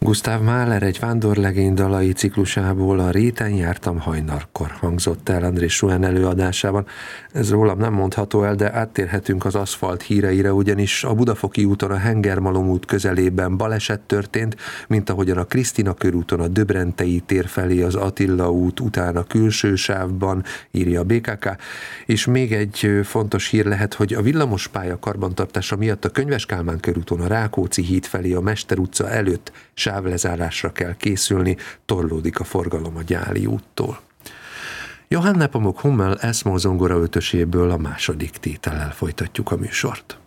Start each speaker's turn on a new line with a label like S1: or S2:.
S1: Gustav Mahler egy vándorlegény dalai ciklusából a Réten jártam hajnalkor hangzott el Andrés Suhán előadásában. Ez rólam nem mondható el, de áttérhetünk az aszfalt híreire, ugyanis a Budafoki úton a Hengermalom út közelében baleset történt, mint ahogyan a Krisztina körúton a Döbrentei tér felé az Attila út után a külső sávban, írja a BKK. És még egy fontos hír lehet, hogy a villamospálya karbantartása miatt a Könyves Kálmán körúton a Rákóczi híd felé a Mester utca előtt sávlezárásra kell készülni, torlódik a forgalom a Gyáli úttól. Johann Nepomuk Hummel Eszmó zongora ötöséből a második tétellel folytatjuk a műsort.